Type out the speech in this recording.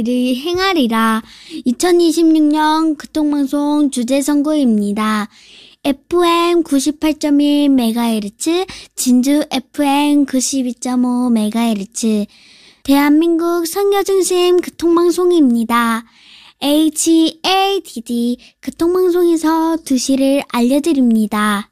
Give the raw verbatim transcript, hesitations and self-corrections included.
를 행하리라. 이천이십육 년 교통방송 주제선거입니다. 에프엠 구십팔 점 일 메가헤르츠, 진주 에프엠 구십이 점 오 메가헤르츠, 대한민국 선교중심 교통방송입니다. 에이치에이디디 교통방송에서 두 시를 알려드립니다.